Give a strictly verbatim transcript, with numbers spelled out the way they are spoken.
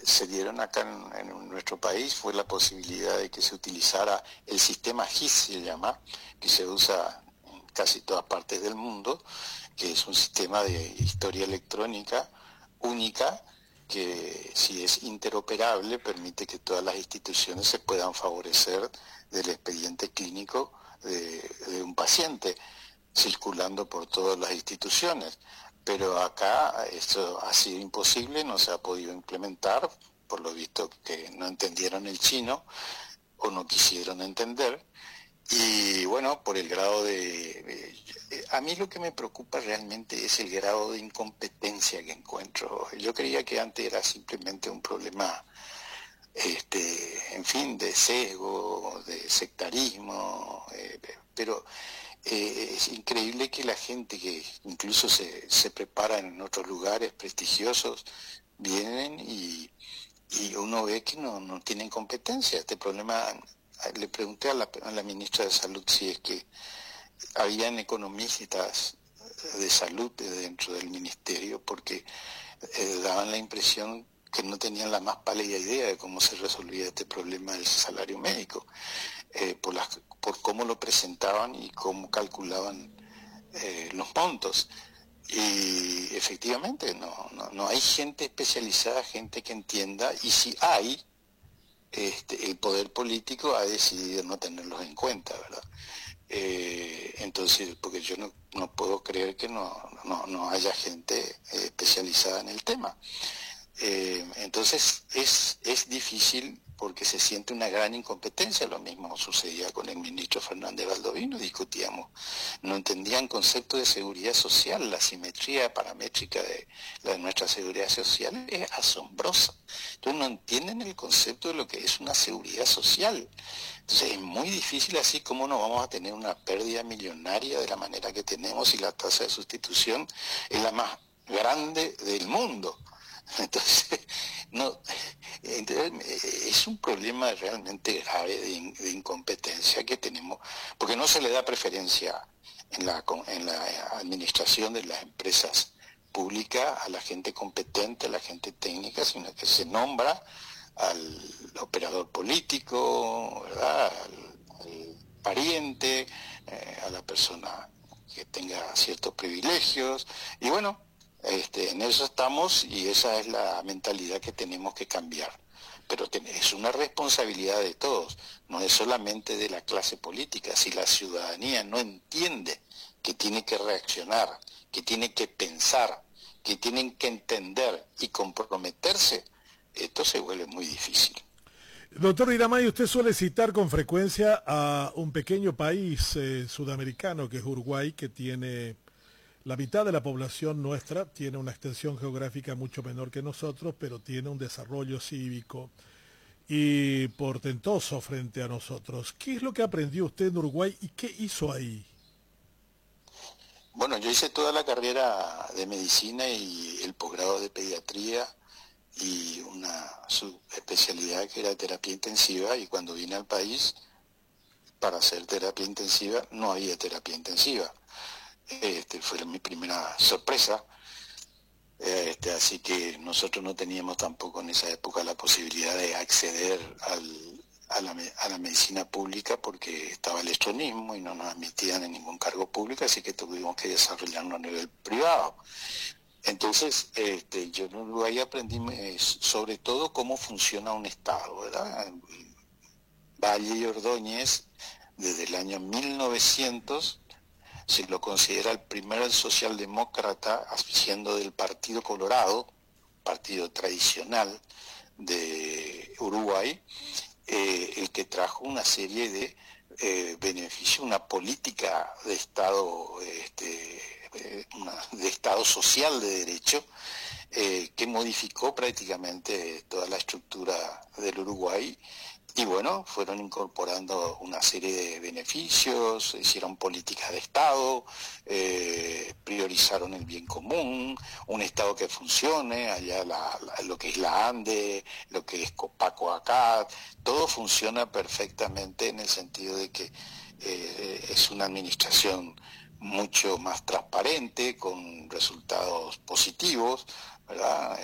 se dieron acá en, en nuestro país fue la posibilidad de que se utilizara el sistema G I S, se llama, que se usa en casi todas partes del mundo, que es un sistema de historia electrónica única, que si es interoperable permite que todas las instituciones se puedan favorecer del expediente clínico de, de un paciente, circulando por todas las instituciones. Pero acá esto ha sido imposible, no se ha podido implementar, por lo visto que no entendieron el chino o no quisieron entender. Y bueno, por el grado de... A mí lo que me preocupa realmente es el grado de incompetencia que encuentro. Yo creía que antes era simplemente un problema, este, en fin, de sesgo, de sectarismo, eh, pero eh, es increíble que la gente que incluso se, se prepara en otros lugares prestigiosos, vienen y, y uno ve que no, no tienen competencia. Este problema... Le pregunté a la, a la ministra de Salud si es que habían economistas de salud dentro del ministerio, porque eh, daban la impresión que no tenían la más pálida idea de cómo se resolvía este problema del salario médico, eh, por, las, por cómo lo presentaban y cómo calculaban eh, los montos. Y efectivamente no, no, no hay gente especializada, gente que entienda, y si hay, Este, el poder político ha decidido no tenerlos en cuenta, ¿verdad? Eh, entonces, porque yo no, no puedo creer que no, no, no haya gente eh, especializada en el tema. Eh, entonces, es, es difícil porque se siente una gran incompetencia. Lo mismo sucedía con el ministro Fernández Baldovino, discutíamos, no entendían concepto de seguridad social, la simetría paramétrica de, la de nuestra seguridad social es asombrosa. Entonces no entienden el concepto de lo que es una seguridad social. Entonces es muy difícil, así como no vamos a tener una pérdida millonaria de la manera que tenemos y la tasa de sustitución es la más grande del mundo. Entonces, no, entonces, es un problema realmente grave de, in, de incompetencia que tenemos, porque no se le da preferencia en la, en la administración de las empresas públicas a la gente competente, a la gente técnica, sino que se nombra al operador político, ¿verdad?, al, al pariente, eh, a la persona que tenga ciertos privilegios, y bueno, Este, en eso estamos y esa es la mentalidad que tenemos que cambiar. Pero ten, es una responsabilidad de todos, no es solamente de la clase política. Si la ciudadanía no entiende que tiene que reaccionar, que tiene que pensar, que tienen que entender y comprometerse, esto se vuelve muy difícil. Doctor Iramay, usted suele citar con frecuencia a un pequeño país eh, sudamericano que es Uruguay, que tiene... La mitad de la población nuestra tiene una extensión geográfica mucho menor que nosotros, pero tiene un desarrollo cívico y portentoso frente a nosotros. ¿Qué es lo que aprendió usted en Uruguay y qué hizo ahí? Bueno, yo hice toda la carrera de medicina y el posgrado de pediatría y una subespecialidad que era terapia intensiva, y cuando vine al país para hacer terapia intensiva no había terapia intensiva. Este, fue mi primera sorpresa, este, así que nosotros no teníamos tampoco en esa época la posibilidad de acceder al, a, la, a la medicina pública porque estaba el estronismo y no nos admitían en ningún cargo público, así que tuvimos que desarrollarlo a nivel privado. Entonces, este, yo en Uruguay aprendí eh, sobre todo cómo funciona un Estado, ¿verdad? Valle y Ordóñez, desde el año mil novecientos, se lo considera el primer socialdemócrata, siendo del Partido Colorado, partido tradicional de Uruguay, eh, el que trajo una serie de eh, beneficios, una política de Estado, este, eh, una, de Estado social de derecho, eh, que modificó prácticamente toda la estructura del Uruguay. Y bueno, fueron incorporando una serie de beneficios, hicieron políticas de Estado, eh, priorizaron el bien común, un Estado que funcione, allá la, la, lo que es la ANDE, lo que es Copaco acá, todo funciona perfectamente en el sentido de que eh, es una administración mucho más transparente, con resultados positivos, ¿verdad?